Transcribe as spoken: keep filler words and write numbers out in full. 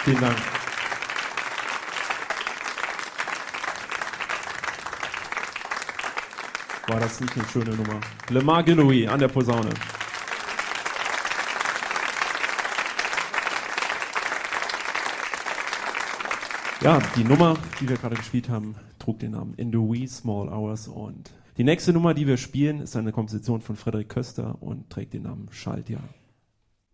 Vielen Dank. War das nicht eine schöne Nummer? Lemar Guillory an der Posaune. Ja, die Nummer, die wir gerade gespielt haben, trug den Namen In the Wee Small Hours. Und die nächste Nummer, die wir spielen, ist eine Komposition von Frederik Köster und trägt den Namen Schaltjahr.